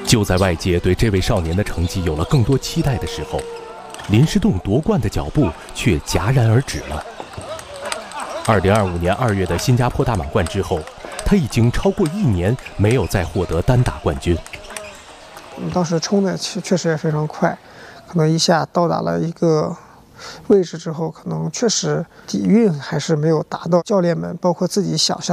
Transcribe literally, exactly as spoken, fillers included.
就在外界对这位少年的成绩有了更多期待的时候，林诗栋夺冠的脚步却戛然而止了。二零二五年二月的新加坡大满贯之后，他已经超过一年没有再获得单打冠军。 当时冲的确确实也非常快，可能一下到达了一个位置之后，可能确实底蕴还是没有达到教练们包括自己想象